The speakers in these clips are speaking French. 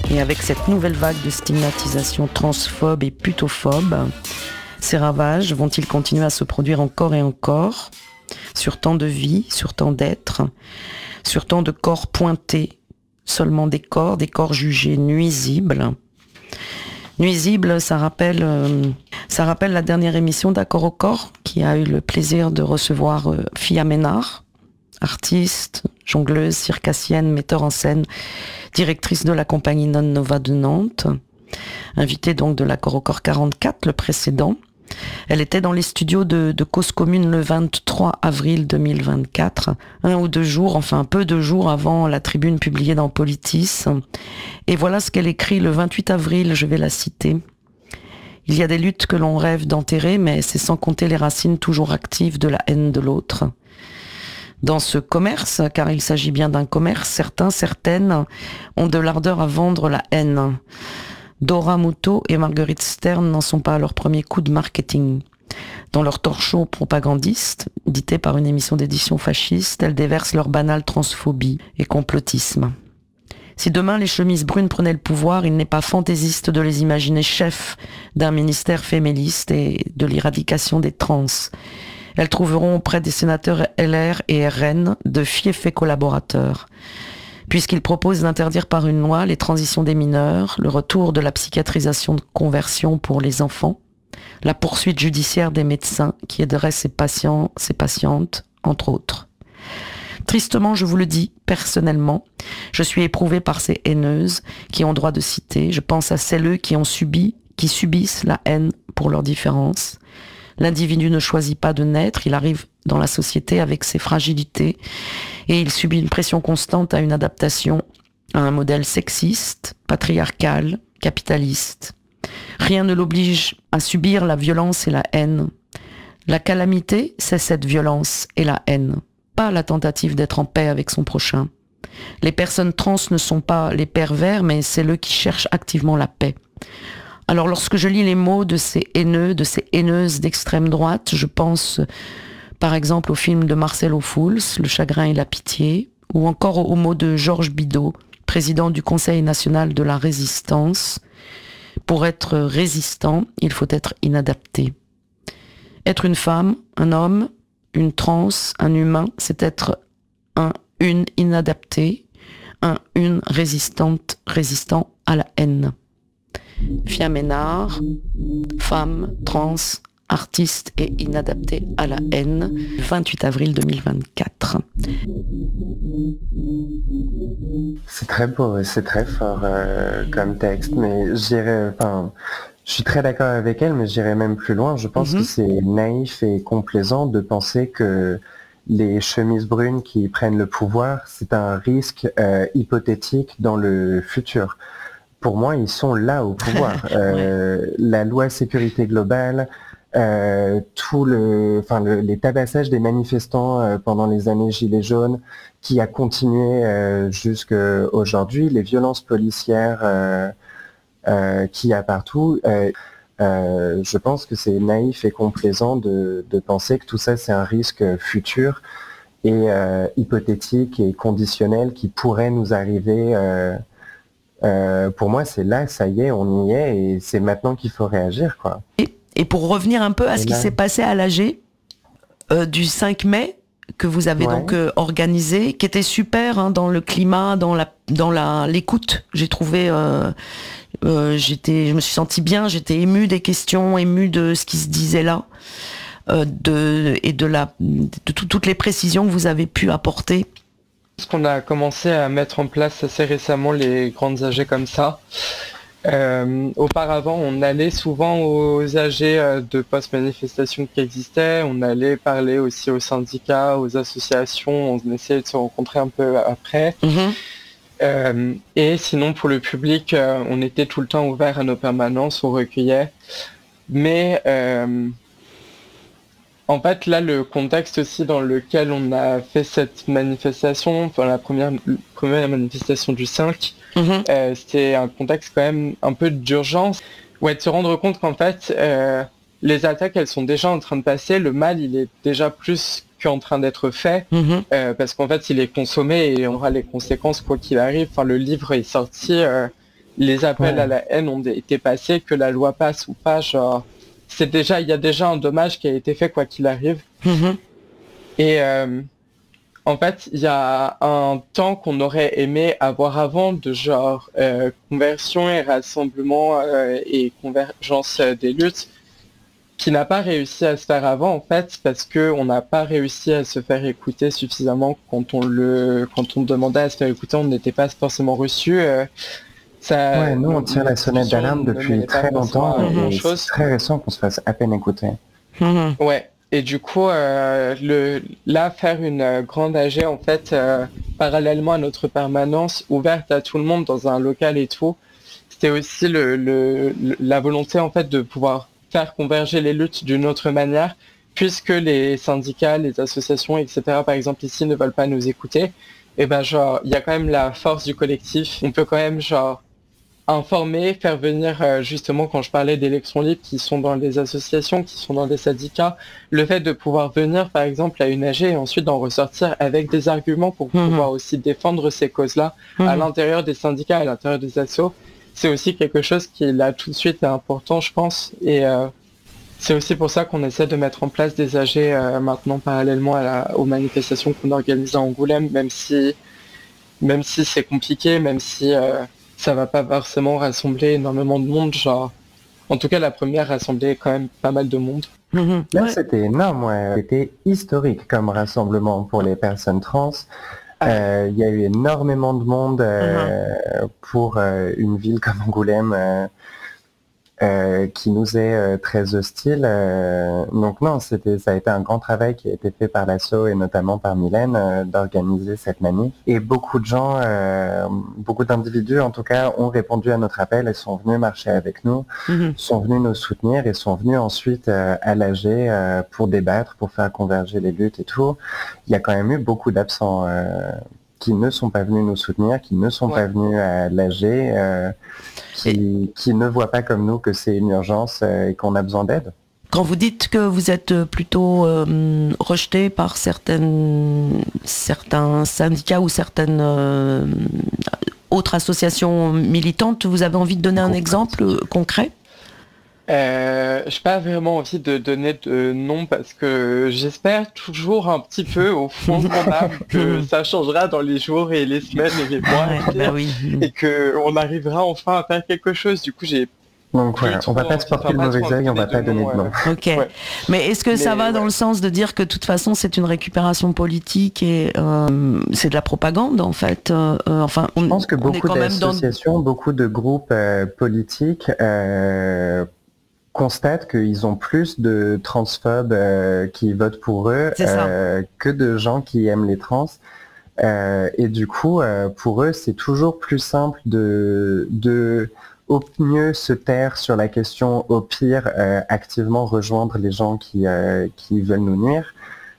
Et avec cette nouvelle vague de stigmatisation transphobe et putophobe, ces ravages vont-ils continuer à se produire encore et encore, sur tant de vies, sur tant d'êtres, sur tant de corps pointés, seulement des corps jugés nuisibles. Nuisible, ça rappelle la dernière émission d'Accord au corps, qui a eu le plaisir de recevoir Fia Ménard, artiste, jongleuse, circassienne, metteur en scène, directrice de la compagnie Non Nova de Nantes, invitée donc de l'Accord au corps 44, le précédent. Elle était dans les studios de Cause Commune le 23 avril 2024, peu de jours avant la tribune publiée dans Politis. Et voilà ce qu'elle écrit le 28 avril, je vais la citer. « Il y a des luttes que l'on rêve d'enterrer, mais c'est sans compter les racines toujours actives de la haine de l'autre. Dans ce commerce, car il s'agit bien d'un commerce, certaines ont de l'ardeur à vendre la haine. Dora Muto et Marguerite Stern n'en sont pas à leur premier coup de marketing. Dans leur torchon propagandiste, dicté par une émission d'édition fasciste, elles déversent leur banale transphobie et complotisme. Si demain les chemises brunes prenaient le pouvoir, il n'est pas fantaisiste de les imaginer chefs d'un ministère féministe et de l'éradication des trans. Elles trouveront auprès des sénateurs LR et RN de fiefs collaborateurs. Puisqu'il propose d'interdire par une loi les transitions des mineurs, le retour de la psychiatrisation de conversion pour les enfants, la poursuite judiciaire des médecins qui aideraient ces patientes, entre autres. Tristement, je vous le dis, personnellement, je suis éprouvée par ces haineuses qui ont droit de citer. Je pense à celles qui subissent la haine pour leurs différences. L'individu ne choisit pas de naître, il arrive dans la société avec ses fragilités et il subit une pression constante à une adaptation à un modèle sexiste, patriarcal, capitaliste. Rien ne l'oblige à subir la violence et la haine. La calamité, c'est cette violence et la haine, pas la tentative d'être en paix avec son prochain. Les personnes trans ne sont pas les pervers, mais c'est eux qui cherchent activement la paix. Alors lorsque je lis les mots de ces haineux, de ces haineuses d'extrême droite, je pense par exemple au film de Marcel Fouls, Le chagrin et la pitié, ou encore aux mots de Georges Bidault, président du Conseil national de la résistance. Pour être résistant, il faut être inadapté. Être une femme, un homme, une trans, un humain, c'est être une inadaptée, une résistant à la haine. Fia Ménard, femme, trans, artiste et inadaptée à la haine, 28 avril 2024. C'est très beau et c'est très fort comme texte, mais je suis très d'accord avec elle, mais j'irais même plus loin. Je pense que c'est naïf et complaisant de penser que les chemises brunes qui prennent le pouvoir, c'est un risque hypothétique dans le futur. Pour moi, ils sont là au pouvoir. La loi sécurité globale, les tabassages des manifestants pendant les années Gilets jaunes, qui a continué jusqu'à aujourd'hui, les violences policières qu'il y a partout. Je pense que c'est naïf et complaisant de penser que tout ça, c'est un risque futur et hypothétique et conditionnel qui pourrait nous arriver. Pour moi, c'est là, ça y est, on y est, et c'est maintenant qu'il faut réagir, quoi. Et pour revenir un peu à ce qui s'est passé à l'AG du 5 mai, que vous avez donc organisé, qui était super dans le climat, dans l'écoute. J'ai trouvé, je me suis sentie bien, j'étais émue des questions, émue de ce qui se disait là, de toutes les précisions que vous avez pu apporter. Parce qu'on a commencé à mettre en place assez récemment les grandes AG comme ça. Auparavant, on allait souvent aux AG de post-manifestation qui existaient, on allait parler aussi aux syndicats, aux associations, on essayait de se rencontrer un peu après. Et sinon, pour le public, on était tout le temps ouvert à nos permanences, on recueillait. Mais en fait, là, le contexte aussi dans lequel on a fait cette manifestation, enfin la première manifestation du 5, c'était un contexte quand même un peu d'urgence, de se rendre compte qu'en fait, les attaques, elles sont déjà en train de passer, le mal, il est déjà plus qu'en train d'être fait, parce qu'en fait, il est consommé et on aura les conséquences quoi qu'il arrive. Enfin, le livre est sorti, les appels à la haine ont été passés, que la loi passe ou pas, genre, il y a déjà un dommage qui a été fait quoi qu'il arrive. Et en fait, il y a un temps qu'on aurait aimé avoir avant de genre conversion et rassemblement et convergence des luttes, qui n'a pas réussi à se faire avant en fait, parce que on n'a pas réussi à se faire écouter suffisamment quand on demandait à se faire écouter, on n'était pas forcément reçu. Nous on tire la sonnette d'alarme depuis très longtemps et c'est très récent qu'on se fasse à peine écouter. Ouais. Et du coup, là, faire une grande AG, en fait, parallèlement à notre permanence, ouverte à tout le monde dans un local et tout, c'était aussi la volonté, en fait, de pouvoir faire converger les luttes d'une autre manière, puisque les syndicats, les associations, etc., par exemple, ici, ne veulent pas nous écouter. Et ben, genre, il y a quand même la force du collectif. On peut quand même, genre, informer, faire venir justement quand je parlais d'élections libres qui sont dans les associations, qui sont dans des syndicats, le fait de pouvoir venir par exemple à une AG et ensuite d'en ressortir avec des arguments pour pouvoir aussi défendre ces causes-là à l'intérieur des syndicats, à l'intérieur des assos, c'est aussi quelque chose qui là tout de suite est important je pense et c'est aussi pour ça qu'on essaie de mettre en place des AG maintenant parallèlement aux manifestations qu'on organise à Angoulême, même si c'est compliqué, même si ça va pas forcément rassembler énormément de monde, genre. En tout cas, la première rassemblait quand même pas mal de monde. Là, c'était énorme, C'était historique comme rassemblement pour les personnes trans. Il y a eu énormément de monde pour une ville comme Angoulême qui nous est très hostile. Donc non, ça a été un grand travail qui a été fait par l'ASSO et notamment par Mylène d'organiser cette manif. Et beaucoup de gens, beaucoup d'individus en tout cas, ont répondu à notre appel et sont venus marcher avec nous, sont venus nous soutenir et sont venus ensuite à l'AG pour débattre, pour faire converger les luttes et tout. Il y a quand même eu beaucoup d'absents qui ne sont pas venus nous soutenir, qui ne sont pas venus à l'AG, qui ne voient pas comme nous que c'est une urgence et qu'on a besoin d'aide. Quand vous dites que vous êtes plutôt rejeté par certains syndicats ou certaines autres associations militantes, vous avez envie de donner un exemple concret ? J'ai pas vraiment envie de donner de nom parce que j'espère toujours un petit peu au fond de mon âme que ça changera dans les jours et les semaines et les mois et qu'on arrivera enfin à faire quelque chose. Du coup, donc voilà, on va pas se porter le mauvais œil, on va pas donner de nom. Ok. Ouais. Mais est-ce que ça va dans le sens de dire que de toute façon c'est une récupération politique et c'est de la propagande en fait je pense que beaucoup d'associations, beaucoup de groupes politiques constatent qu'ils ont plus de transphobes qui votent pour eux que de gens qui aiment les trans. Et du coup, pour eux, c'est toujours plus simple de au mieux se taire sur la question, au pire activement rejoindre les gens qui veulent nous nuire.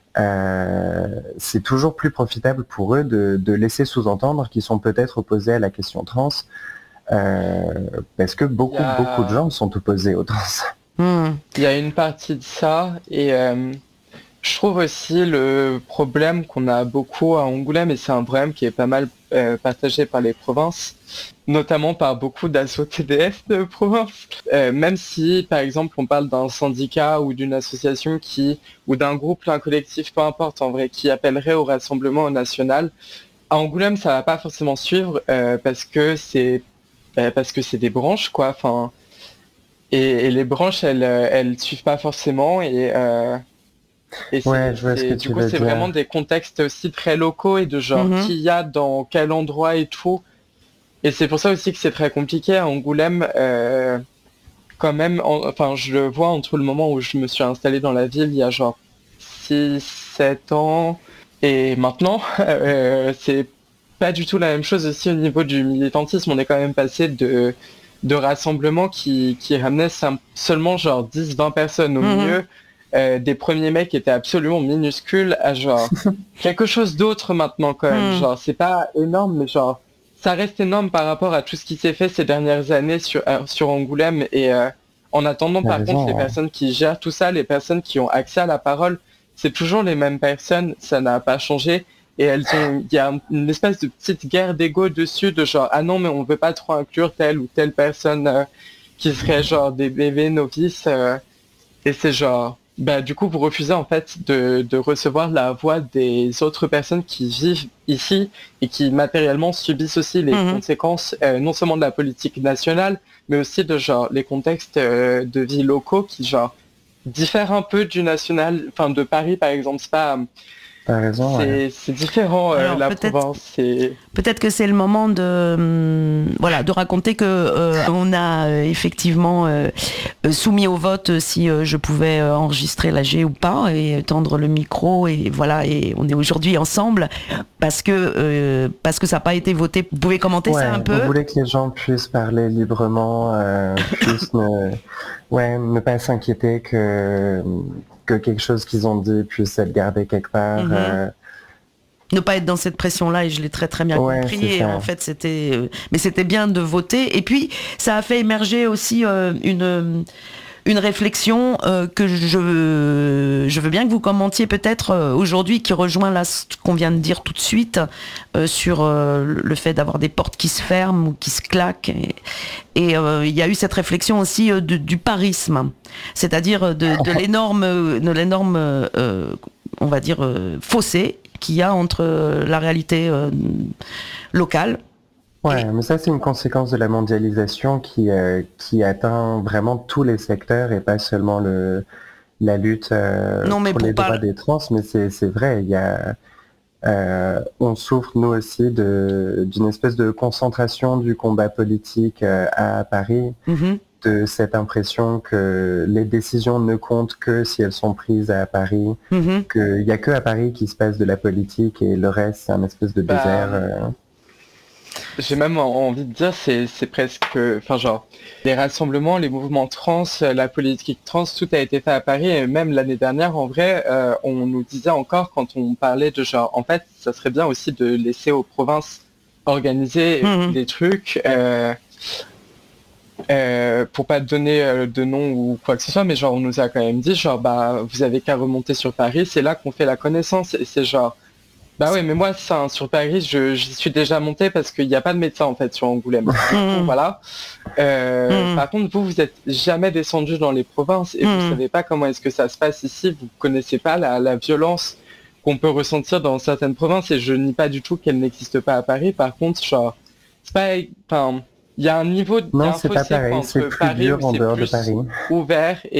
C'est toujours plus profitable pour eux de laisser sous-entendre qu'ils sont peut-être opposés à la question trans. Parce que beaucoup de gens sont opposés aux trans. Il y a une partie de ça et je trouve aussi le problème qu'on a beaucoup à Angoulême, et c'est un problème qui est pas mal partagé par les provinces, notamment par beaucoup d'assos TDF de province. Même si, par exemple, on parle d'un syndicat ou d'une association ou d'un groupe, d'un collectif, peu importe en vrai, qui appellerait au rassemblement national, à Angoulême, ça va pas forcément suivre parce que c'est des branches, quoi. Enfin, et les branches, elles suivent pas forcément du coup, c'est vraiment des contextes aussi très locaux et de genre qui y a dans quel endroit et tout. Et c'est pour ça aussi que c'est très compliqué à Angoulême. Quand même, je le vois entre le moment où je me suis installé dans la ville, il y a genre 6-7 ans, et maintenant, c'est pas du tout la même chose aussi au niveau du militantisme. On est quand même passé de rassemblements qui ramenaient seulement genre 10-20 personnes au milieu. Des premiers mecs étaient absolument minuscules à genre quelque chose d'autre maintenant quand même. Genre c'est pas énorme mais genre ça reste énorme par rapport à tout ce qui s'est fait ces dernières années sur Angoulême et en attendant par contre les personnes qui gèrent tout ça, les personnes qui ont accès à la parole, c'est toujours les mêmes personnes, ça n'a pas changé et il y a une espèce de petite guerre d'ego dessus, de genre, ah non, mais on veut pas trop inclure telle ou telle personne qui serait genre des bébés novices, et c'est genre, bah du coup vous refusez en fait de recevoir la voix des autres personnes qui vivent ici et qui matériellement subissent aussi les conséquences non seulement de la politique nationale, mais aussi de genre les contextes de vie locaux qui genre diffèrent un peu du national, enfin de Paris par exemple. C'est pas, t'as raison, c'est différent. Alors, la province, c'est... Peut-être que c'est le moment de raconter que on a effectivement soumis au vote si je pouvais enregistrer l'AG ou pas et tendre le micro, et voilà, et on est aujourd'hui ensemble parce que ça n'a pas été voté. Vous pouvez commenter ça un peu? On voulait que les gens puissent parler librement, puissent ne pas s'inquiéter que quelque chose qu'ils ont dit puisse être gardé quelque part. Ne pas être dans cette pression-là, et je l'ai très très bien compris. Et en fait, mais c'était bien de voter. Et puis, ça a fait émerger aussi une réflexion que je veux bien que vous commentiez peut-être aujourd'hui, qui rejoint là ce qu'on vient de dire tout de suite sur le fait d'avoir des portes qui se ferment ou qui se claquent. Et il y a eu cette réflexion aussi du parisme, c'est-à-dire de l'énorme, on va dire, fossé qu'il y a entre la réalité locale. Ouais, mais ça c'est une conséquence de la mondialisation qui atteint vraiment tous les secteurs et pas seulement la lutte pour les droits des trans, mais c'est vrai, il y a on souffre nous aussi d'une espèce de concentration du combat politique à Paris, de cette impression que les décisions ne comptent que si elles sont prises à Paris, qu'il n'y a que à Paris qu'il se passe de la politique et le reste c'est un espèce de désert. J'ai même envie de dire, c'est presque, enfin genre, les rassemblements, les mouvements trans, la politique trans, tout a été fait à Paris, et même l'année dernière, en vrai, on nous disait encore, quand on parlait de genre, en fait, ça serait bien aussi de laisser aux provinces organiser des trucs, pour pas donner de nom ou quoi que ce soit, mais genre, on nous a quand même dit, genre, bah, vous avez qu'à remonter sur Paris, c'est là qu'on fait la connaissance, et c'est genre, bah oui, mais moi, ça, sur Paris, j'y suis déjà monté parce qu'il n'y a pas de médecin, en fait, sur Angoulême. Voilà. Par contre, vous êtes jamais descendu dans les provinces et vous savez pas comment est-ce que ça se passe ici. Vous connaissez pas la violence qu'on peut ressentir dans certaines provinces, et je nie pas du tout qu'elle n'existe pas à Paris. Par contre, genre, c'est pas, enfin, il y a un niveau, non, c'est pas pareil, c'est plus dur en dehors de Paris. Ouvert